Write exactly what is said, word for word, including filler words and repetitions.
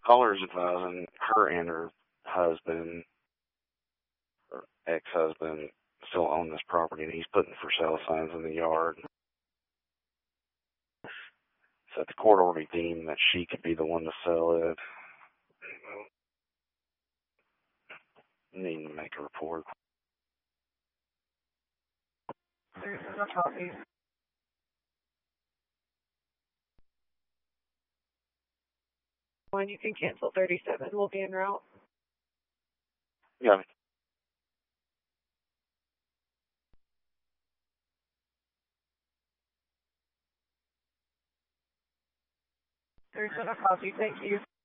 Caller's advising her and her husband, or ex-husband, still own this property, and he's putting for sale signs in the yard. So the court already deemed that she could be the one to sell it. Need to make a report. There's no copy. When you can cancel thirty-seven, we'll be en route. Yeah. There's no copy. Thank you.